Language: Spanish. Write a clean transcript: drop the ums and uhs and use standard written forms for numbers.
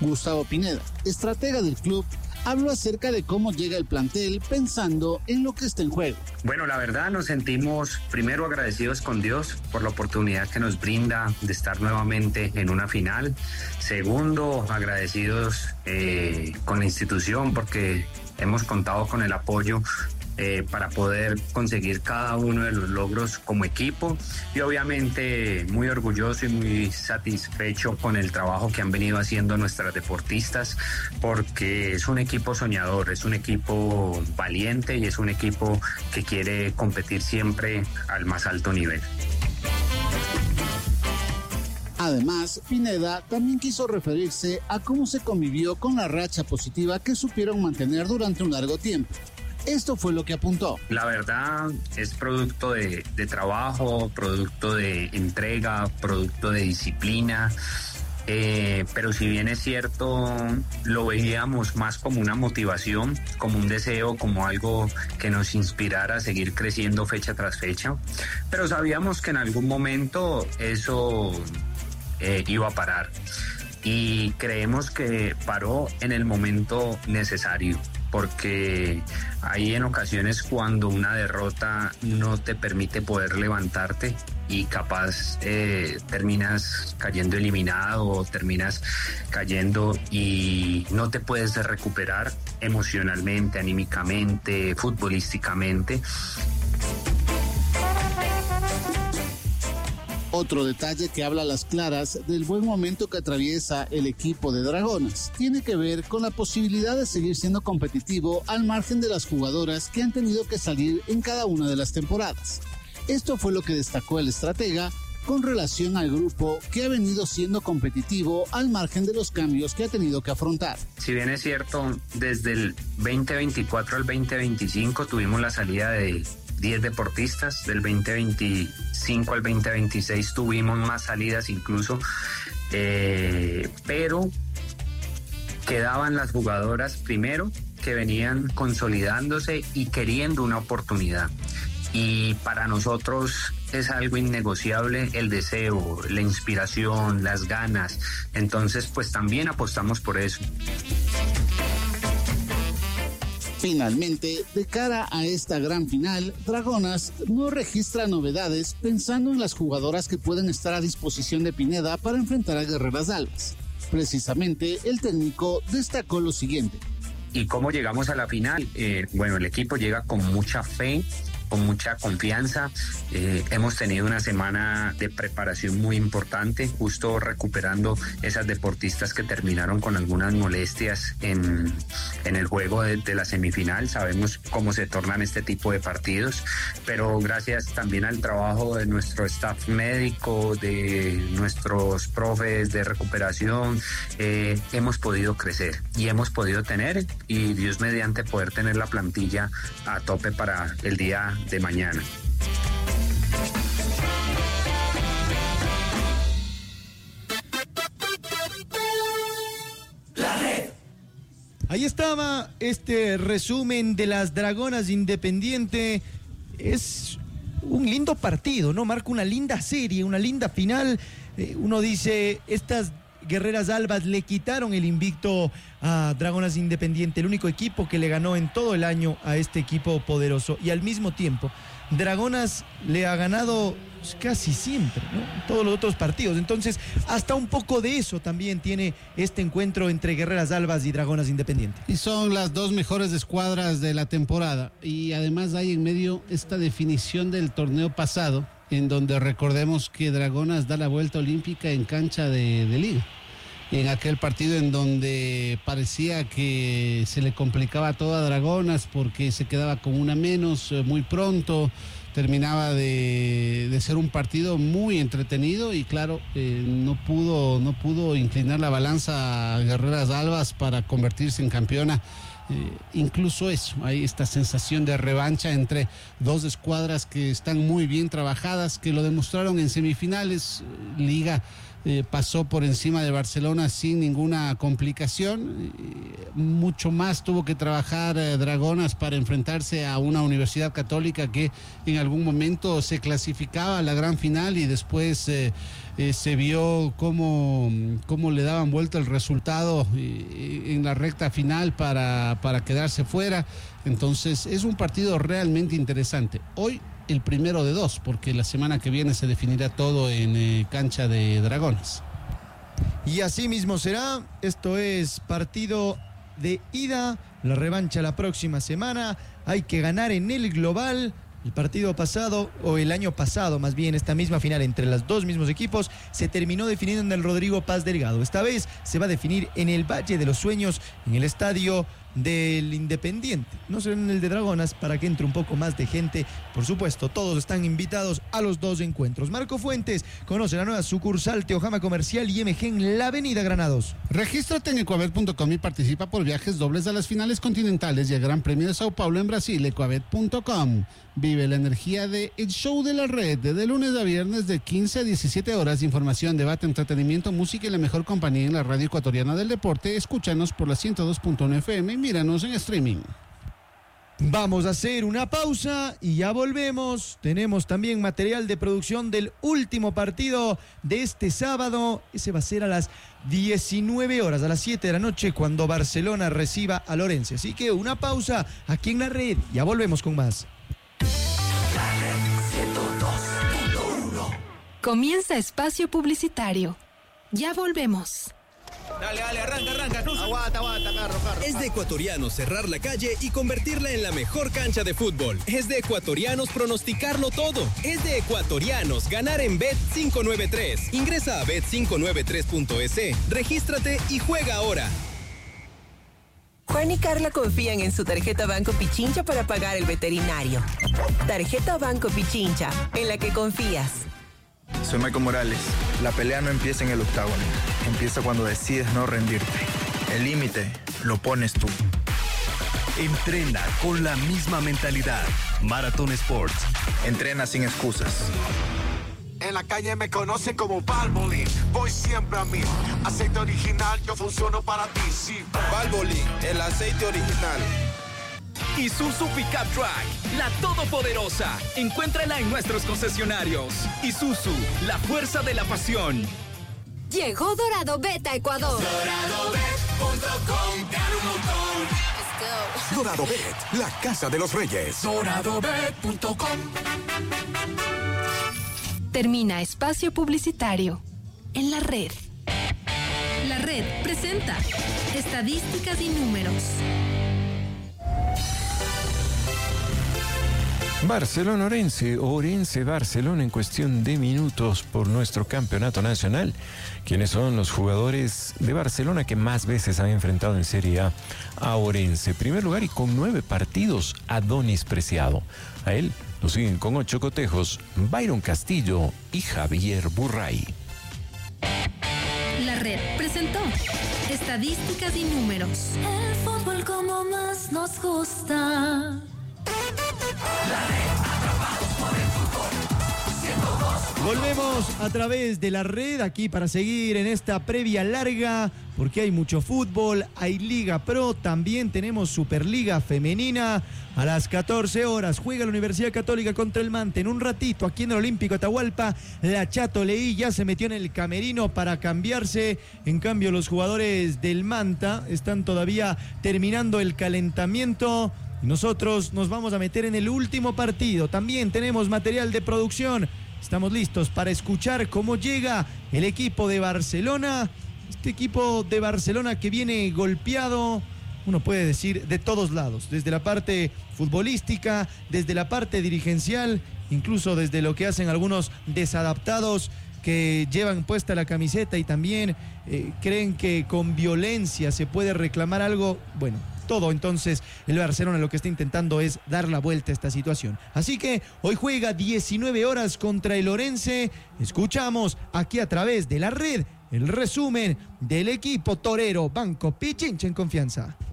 Gustavo Pineda, estratega del club, habló acerca de cómo llega el plantel pensando en lo que está en juego. Bueno, la verdad nos sentimos primero agradecidos con Dios por la oportunidad que nos brinda de estar nuevamente en una final. Segundo, agradecidos con la institución porque hemos contado con el apoyo para poder conseguir cada uno de los logros como equipo y obviamente muy orgulloso y muy satisfecho con el trabajo que han venido haciendo nuestras deportistas porque es un equipo soñador, es un equipo valiente y es un equipo que quiere competir siempre al más alto nivel. Además, Pineda también quiso referirse a cómo se convivió con la racha positiva que supieron mantener durante un largo tiempo. Esto fue lo que apuntó. La verdad es producto de trabajo, producto de entrega, producto de disciplina, pero si bien es cierto, lo veíamos más como una motivación, como un deseo, como algo que nos inspirara a seguir creciendo fecha tras fecha, pero sabíamos que en algún momento eso iba a parar y creemos que paró en el momento necesario. Porque hay en ocasiones cuando una derrota no te permite poder levantarte y capaz terminas cayendo eliminado o terminas cayendo y no te puedes recuperar emocionalmente, anímicamente, futbolísticamente. Otro detalle que habla a las claras del buen momento que atraviesa el equipo de Dragonas tiene que ver con la posibilidad de seguir siendo competitivo al margen de las jugadoras que han tenido que salir en cada una de las temporadas. Esto fue lo que destacó el estratega con relación al grupo que ha venido siendo competitivo al margen de los cambios que ha tenido que afrontar. Si bien es cierto, desde el 2024 al 2025 tuvimos la salida de 10 deportistas, del 2025 al 2026 tuvimos más salidas incluso, pero quedaban las jugadoras primero que venían consolidándose y queriendo una oportunidad. Y para nosotros es algo innegociable el deseo, la inspiración, las ganas. Entonces, pues también apostamos por eso. Finalmente, de cara a esta gran final, Dragonas no registra novedades pensando en las jugadoras que pueden estar a disposición de Pineda para enfrentar a Guerreras Albas. Precisamente, el técnico destacó lo siguiente. ¿Y cómo llegamos a la final? Bueno, el equipo llega con mucha fe, con mucha confianza. Hemos tenido una semana de preparación muy importante, justo recuperando esas deportistas que terminaron con algunas molestias en el juego de la semifinal. Sabemos cómo se tornan este tipo de partidos, pero gracias también al trabajo de nuestro staff médico, de nuestros profes de recuperación, hemos podido crecer y hemos podido tener, y Dios mediante, poder tener la plantilla a tope para el día de mañana. Ahí estaba este resumen de las Dragonas Independiente. Es un lindo partido, ¿no? Marca una linda serie, una linda final. Uno dice, estas Guerreras Albas le quitaron el invicto a Dragonas Independiente, el único equipo que le ganó en todo el año a este equipo poderoso, y al mismo tiempo Dragonas le ha ganado casi siempre, ¿no? Todos los otros partidos. Entonces, hasta un poco de eso también tiene este encuentro entre Guerreras Albas y Dragonas Independiente. Y son las dos mejores escuadras de la temporada, y además hay en medio esta definición del torneo pasado, en donde recordemos que Dragonas da la vuelta olímpica en cancha de liga. En aquel partido en donde parecía que se le complicaba todo a Dragonas porque se quedaba con una menos muy pronto, terminaba de ser un partido muy entretenido y claro, no pudo inclinar la balanza a Guerreras Albas para convertirse en campeona. Incluso eso, hay esta sensación de revancha entre dos escuadras que están muy bien trabajadas, que lo demostraron en semifinales. Liga pasó por encima de Barcelona sin ninguna complicación. Mucho más tuvo que trabajar Dragonas para enfrentarse a una Universidad Católica que en algún momento se clasificaba a la gran final y después se vio cómo le daban vuelta el resultado en la recta final para quedarse fuera. Entonces es un partido realmente interesante. Hoy el primero de dos, porque la semana que viene se definirá todo en cancha de Dragones. Y así mismo será. Esto es partido de ida, la revancha la próxima semana. Hay que ganar en el global. El partido pasado, o el año pasado más bien, esta misma final entre los dos mismos equipos se terminó definiendo en el Rodrigo Paz Delgado. Esta vez se va a definir en el Valle de los Sueños, en el estadio del Independiente. No será en el de Dragonas, para que entre un poco más de gente. Por supuesto, todos están invitados a los dos encuentros. Marco Fuentes conoce la nueva sucursal Teojama Comercial y MG en la Avenida Granados. Regístrate en ecuabet.com y participa por viajes dobles a las finales continentales y al Gran Premio de Sao Paulo en Brasil. Ecuabet.com. Vive la energía de El Show de la Red, de lunes a viernes de 15 a 17 horas. Información, debate, entretenimiento, música y la mejor compañía en la radio ecuatoriana del deporte. Escúchanos por la 102.1 FM y míranos en streaming. Vamos a hacer una pausa y ya volvemos. Tenemos también material de producción del último partido de este sábado. Ese va a ser a las 19 horas, a las 7 de la noche, cuando Barcelona reciba a Lorense. Así que una pausa aquí en la red. Ya volvemos con más. Comienza espacio publicitario. Ya volvemos. Dale, arranca. Aguanta, carro. Es de ecuatorianos cerrar la calle y convertirla en la mejor cancha de fútbol. Es de ecuatorianos pronosticarlo todo. Es de ecuatorianos ganar en Bet593. Ingresa a bet593.es, regístrate y juega ahora. Juan y Carla confían en su tarjeta Banco Pichincha para pagar el veterinario. Tarjeta Banco Pichincha, en la que confías. Soy Michael Morales. La pelea no empieza en el octágono. Empieza cuando decides no rendirte. El límite lo pones tú. Entrena con la misma mentalidad. Marathon Sports. Entrena sin excusas. En la calle me conocen como Valvoline. Voy siempre a mí. Aceite original, yo funciono para ti. Sí. Valvoline, el aceite original. Isuzu Pickup Truck, la todopoderosa. Encuéntrala en nuestros concesionarios. Isuzu, la fuerza de la pasión. Llegó Dorado Bet a Ecuador. DoradoBet.com, gana un montón. Let's go. Dorado Bet, la casa de los reyes. DoradoBet.com. Termina espacio publicitario en la red. La red presenta estadísticas y números. Barcelona-Orense, Orense-Barcelona en cuestión de minutos por nuestro campeonato nacional. ¿Quiénes son los jugadores de Barcelona que más veces han enfrentado en Serie a Orense? Primer lugar y con 9 partidos, Adonis Preciado. A él lo siguen con 8 cotejos, Byron Castillo y Javier Burray. La red presentó estadísticas y números. El fútbol como más nos gusta. Volvemos a través de la red aquí para seguir en esta previa larga, porque hay mucho fútbol, hay Liga Pro, también tenemos Superliga Femenina. A las 14 horas juega la Universidad Católica contra el Mante. En un ratito aquí en el Olímpico Atahualpa, la Chato Leí ya se metió en el camerino para cambiarse. En cambio, los jugadores del Manta están todavía terminando el calentamiento. Nosotros nos vamos a meter en el último partido. También tenemos material de producción. Estamos listos para escuchar cómo llega el equipo de Barcelona. Este equipo de Barcelona que viene golpeado, uno puede decir, de todos lados. Desde la parte futbolística, desde la parte dirigencial, incluso desde lo que hacen algunos desadaptados que llevan puesta la camiseta y también creen que con violencia se puede reclamar algo. Bueno, todo. Entonces el Barcelona lo que está intentando es dar la vuelta a esta situación. Así que hoy juega 19 horas contra el Orense. Escuchamos aquí a través de la red el resumen del equipo torero Banco Pichincha en confianza.